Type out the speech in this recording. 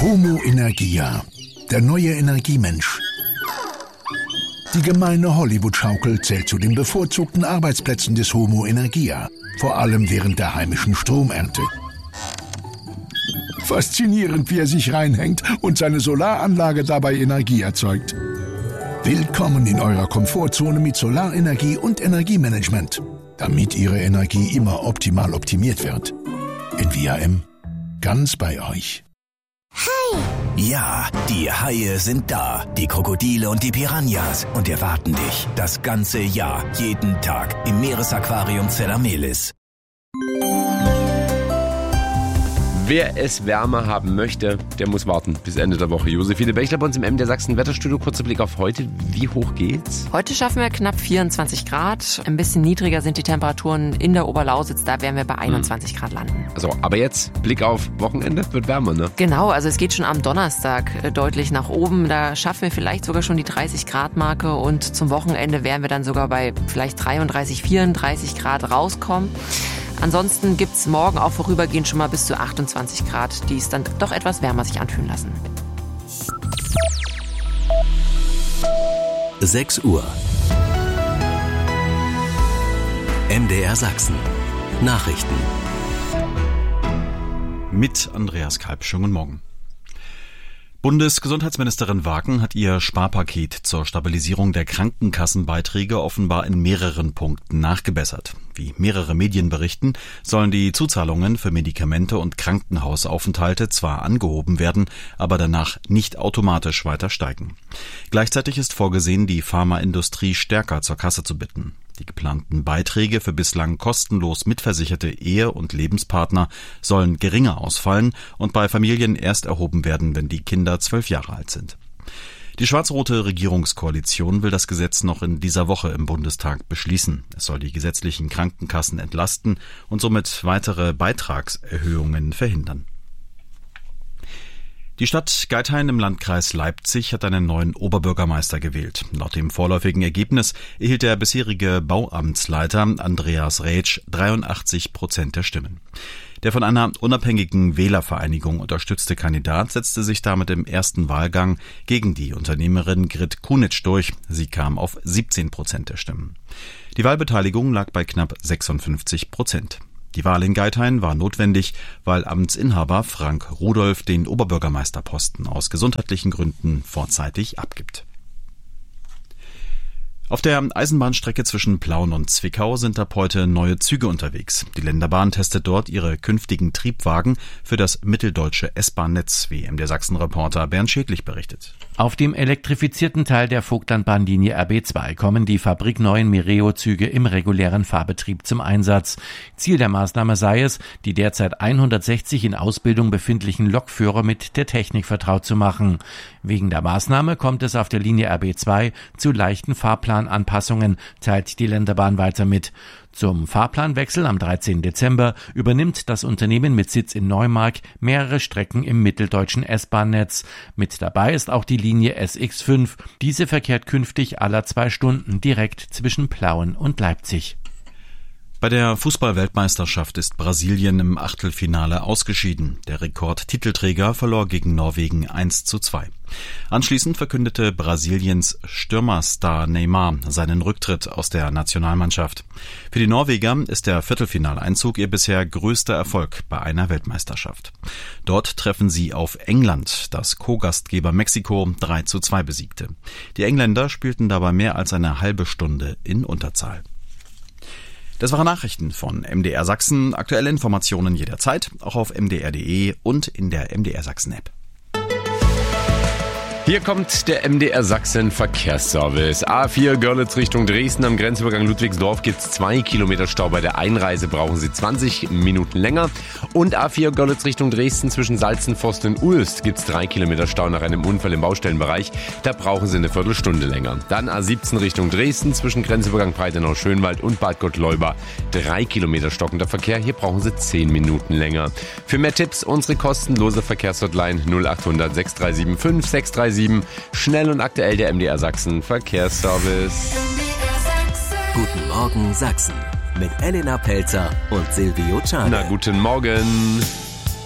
Homo Energia, der neue Energiemensch. Die gemeine Hollywood-Schaukel zählt zu den bevorzugten Arbeitsplätzen des Homo Energia, vor allem während der heimischen Stromernte. Faszinierend, wie er sich reinhängt und seine Solaranlage dabei Energie erzeugt. Willkommen in eurer Komfortzone mit Solarenergie und Energiemanagement, damit Ihre Energie immer optimal optimiert wird. In VRM, ganz bei euch. Hi! Ja, die Haie sind da, die Krokodile und die Piranhas und erwarten dich das ganze Jahr, jeden Tag im Meeresaquarium Zellamelis. Wer es wärmer haben möchte, der muss warten bis Ende der Woche. Josephine Bechler bei uns im MDR Sachsen Wetterstudio. Kurzer Blick auf heute. Wie hoch geht's? Heute schaffen wir knapp 24 Grad. Ein bisschen niedriger sind die Temperaturen in der Oberlausitz. Da werden wir bei 21 Grad landen. Also, aber jetzt Blick auf Wochenende. Wird wärmer, ne? Genau, also es geht schon am Donnerstag deutlich nach oben. Da schaffen wir vielleicht sogar schon die 30 Grad Marke. Und zum Wochenende werden wir dann sogar bei vielleicht 33, 34 Grad rauskommen. Ansonsten gibt's morgen auch vorübergehend schon mal bis zu 28 Grad, die es dann doch etwas wärmer sich anfühlen lassen. 6 Uhr. MDR Sachsen. Nachrichten. Mit Andreas Kalb. Schönen guten Morgen. Bundesgesundheitsministerin Waken hat ihr Sparpaket zur Stabilisierung der Krankenkassenbeiträge offenbar in mehreren Punkten nachgebessert. Wie mehrere Medien berichten, sollen die Zuzahlungen für Medikamente und Krankenhausaufenthalte zwar angehoben werden, aber danach nicht automatisch weiter steigen. Gleichzeitig ist vorgesehen, die Pharmaindustrie stärker zur Kasse zu bitten. Die geplanten Beiträge für bislang kostenlos mitversicherte Ehe- und Lebenspartner sollen geringer ausfallen und bei Familien erst erhoben werden, wenn die Kinder 12 Jahre alt sind. Die schwarz-rote Regierungskoalition will das Gesetz noch in dieser Woche im Bundestag beschließen. Es soll die gesetzlichen Krankenkassen entlasten und somit weitere Beitragserhöhungen verhindern. Die Stadt Geithain im Landkreis Leipzig hat einen neuen Oberbürgermeister gewählt. Laut dem vorläufigen Ergebnis erhielt der bisherige Bauamtsleiter Andreas Rätsch 83% der Stimmen. Der von einer unabhängigen Wählervereinigung unterstützte Kandidat setzte sich damit im ersten Wahlgang gegen die Unternehmerin Grit Kunitsch durch. Sie kam auf 17% der Stimmen. Die Wahlbeteiligung lag bei knapp 56%. Die Wahl in Geithain war notwendig, weil Amtsinhaber Frank Rudolph den Oberbürgermeisterposten aus gesundheitlichen Gründen vorzeitig abgibt. Auf der Eisenbahnstrecke zwischen Plauen und Zwickau sind ab heute neue Züge unterwegs. Die Länderbahn testet dort ihre künftigen Triebwagen für das mitteldeutsche S-Bahn-Netz, wie MDR Sachsen-Reporter Bernd Schädlich berichtet. Auf dem elektrifizierten Teil der Vogtlandbahnlinie RB2 kommen die fabrikneuen Mireo-Züge im regulären Fahrbetrieb zum Einsatz. Ziel der Maßnahme sei es, die derzeit 160 in Ausbildung befindlichen Lokführer mit der Technik vertraut zu machen. Wegen der Maßnahme kommt es auf der Linie RB2 zu leichten Fahrplananpassungen, teilt die Länderbahn weiter mit. Zum Fahrplanwechsel am 13. Dezember übernimmt das Unternehmen mit Sitz in Neumark mehrere Strecken im mitteldeutschen S-Bahn-Netz. Mit dabei ist auch die Linie SX5. Diese verkehrt künftig aller 2 Stunden direkt zwischen Plauen und Leipzig. Bei der Fußball-Weltmeisterschaft ist Brasilien im Achtelfinale ausgeschieden. Der Rekordtitelträger verlor gegen Norwegen 1:2. Anschließend verkündete Brasiliens Stürmerstar Neymar seinen Rücktritt aus der Nationalmannschaft. Für die Norweger ist der Viertelfinaleinzug ihr bisher größter Erfolg bei einer Weltmeisterschaft. Dort treffen sie auf England, das Co-Gastgeber Mexiko 3:2 besiegte. Die Engländer spielten dabei mehr als eine halbe Stunde in Unterzahl. Das waren Nachrichten von MDR Sachsen. Aktuelle Informationen jederzeit, auch auf mdr.de und in der MDR Sachsen App. Hier kommt der MDR Sachsen Verkehrsservice. A4 Görlitz Richtung Dresden. Am Grenzübergang Ludwigsdorf gibt es 2 Kilometer Stau. Bei der Einreise brauchen Sie 20 Minuten länger. Und A4 Görlitz Richtung Dresden zwischen Salzenforst und Ulst gibt es 3 Kilometer Stau nach einem Unfall im Baustellenbereich. Da brauchen Sie eine Viertelstunde länger. Dann A17 Richtung Dresden zwischen Grenzübergang Breitenau-Schönwald und Bad Gottleuba 3 Kilometer stockender Verkehr. Hier brauchen Sie 10 Minuten länger. Für mehr Tipps unsere kostenlose Verkehrshotline 0800 6375 637. Schnell und aktuell der MDR Sachsen Verkehrsservice. Guten Morgen Sachsen mit Elena Pelzer und Silvio Czarne. Na, guten Morgen.